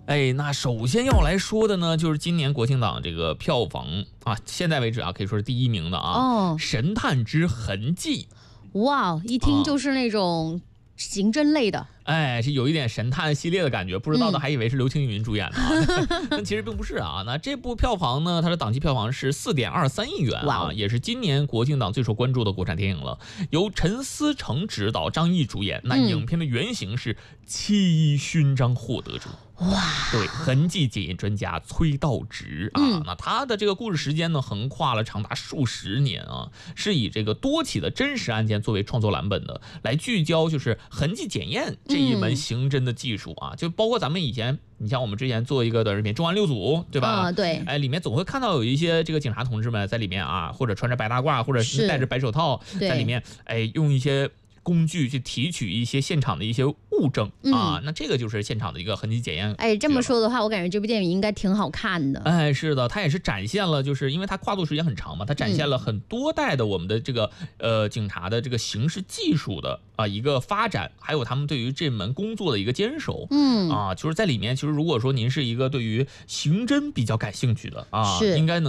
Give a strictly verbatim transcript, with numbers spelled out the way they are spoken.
哎，那首先要来说的呢，就是今年国庆档这个票房啊，现在为止啊，可以说是第一名的啊， 哦， 《神探之痕迹》。 哇，一听就是那种刑侦类的。 哎，是有一点神探系列的感觉，不知道的还以为是刘青云主演的啊，但其实并不是啊。那这部票房呢，它的档期票房是四点二三亿元啊，也是今年国庆档最受关注的国产电影了。由陈思诚执导，张译主演。那影片的原型是七一勋章获得者。 哇， 对，痕迹检验专家崔道直啊， 嗯、 那他的这个故事时间呢，横跨了长达数十年啊，是以这个多起的真实案件作为创作蓝本的，来聚焦就是痕迹检验这一门刑侦的技术啊，嗯、就包括咱们以前，你像我们之前做一个短视频《重案六组》，对吧？ 啊，对， 哎，里面总会看到有一些这个警察同志们在里面啊，或者穿着白大褂，或者是戴着白手套，在里面，哎，用一些工具去提取一些现场的一些物证、嗯、啊，那这个就是现场的一个痕迹检验。 哎，这么说的话，我感觉这部电影应该挺好看的。 哎，是的，它也是展现了，就是因为它跨度时间很长嘛，它展现了很多代的我们的这个、嗯、呃警察的这个刑事技术的啊、呃、一个发展，还有他们对于这门工作的一个坚守。 嗯啊，就是在里面，其实如果说您是一个对于刑侦比较感兴趣的啊， 是应该能